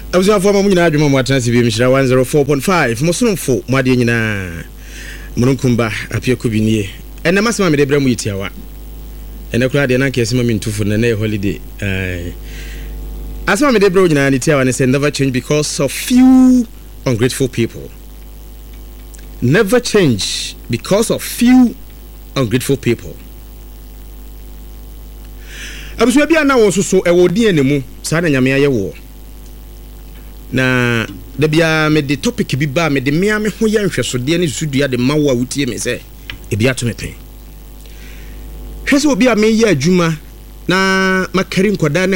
Abusua for mamu nyina adwuma mu atena CB mishira 104.5 mosonfo mu ade nyina mununkumba apieko binie ena masema me debra mu yitiawa ena kura de na kese ma mintufo na na holiday asema me debra nyina ni tiawa ne say never change because of few ungrateful people. Never change because of few ungrateful people. Abusua bia na wo soso e wo die ne mu sa na nyame aye wo na da bia me de topic bi ba me de mea me ho ya nhwesode ne sudua de mawo a wutie me se e bia to me pen hwese obi a me ye adwuma na makari nkoda